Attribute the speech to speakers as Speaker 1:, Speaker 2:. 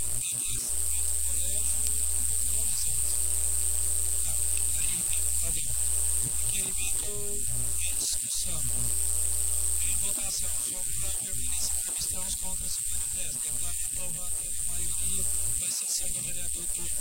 Speaker 1: Requerimento em discussão. Em votação sobre a permanência da questão, os contras se manifestam. Declaro aprovado pela maioria, com exceção do vereador Turco.